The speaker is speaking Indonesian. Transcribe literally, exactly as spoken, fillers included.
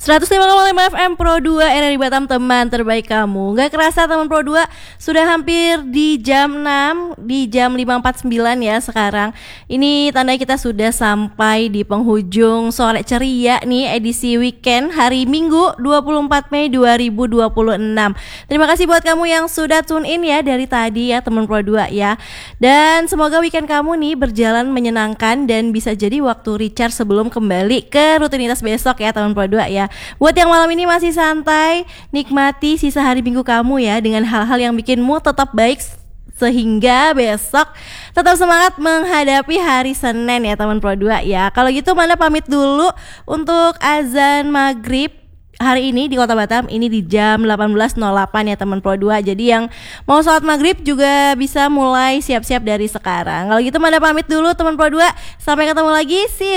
seratus lima koma lima F M Pro dua R R I Batam, teman terbaik kamu. Gak kerasa teman Pro dua sudah hampir di jam enam, di jam lima empat puluh sembilan ya sekarang. Ini tanda kita sudah sampai di penghujung sore ceria nih, edisi weekend hari Minggu dua puluh empat Mei dua ribu dua puluh enam. Terima kasih buat kamu yang sudah tune in ya dari tadi ya teman Pro dua ya. Dan semoga weekend kamu nih berjalan menyenangkan dan bisa jadi waktu recharge sebelum kembali ke rutinitas besok ya teman Pro dua ya. Buat yang malam ini masih santai, nikmati sisa hari Minggu kamu ya dengan hal-hal yang bikinmu tetap baik sehingga besok tetap semangat menghadapi hari Senin ya teman Pro dua ya. Kalau gitu Manda pamit dulu untuk azan maghrib hari ini di Kota Batam, ini di jam delapan belas nol delapan ya teman Pro dua. Jadi yang mau sholat maghrib juga bisa mulai siap-siap dari sekarang. Kalau gitu Manda pamit dulu teman Pro dua. Sampai ketemu lagi, see you.